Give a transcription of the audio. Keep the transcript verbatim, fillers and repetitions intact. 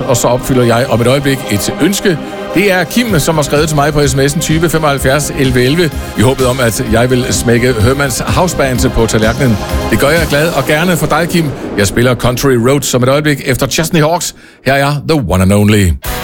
og så opfylder jeg om et øjeblik et ønske. Det er Kim, som har skrevet til mig på sms'en tyve femoghalvfjerds elleve elleve i håbet om, at jeg vil smække Hermans Houseband på tallerkenen. Det gør jeg glad og gerne for dig, Kim. Jeg spiller Country Road som et øjeblik efter Chesney Hawks. Her er The One and Only.